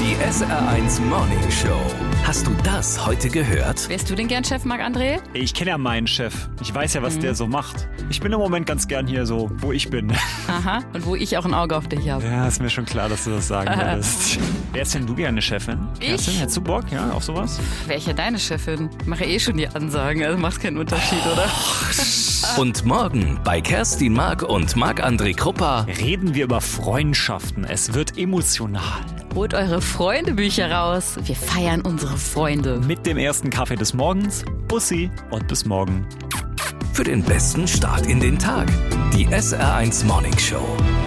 Die SR1 Morning Show. Hast du das heute gehört? Wärst du denn gern Chef, Marc-André? Ich kenne ja meinen Chef. Ich weiß ja, was der so macht. Ich bin im Moment ganz gern hier so, wo ich bin. Aha, und wo ich auch ein Auge auf dich habe. Ja, ist mir schon klar, dass du das sagen würdest. Wärst denn du gerne Chefin? Kerstin, hättest du Bock, ja, auf sowas? Wäre ich ja deine Chefin. Mache eh schon die Ansagen, also macht keinen Unterschied, oder? Und morgen bei Kerstin, Marc und Marc-André Kruppa. Reden wir über Freundschaften. Es wird emotional. Holt eure Freundebücher raus. Wir feiern unsere Freunde. Mit dem ersten Kaffee des Morgens. Bussi und bis morgen. Für den besten Start in den Tag. Die SR1 Morning Show.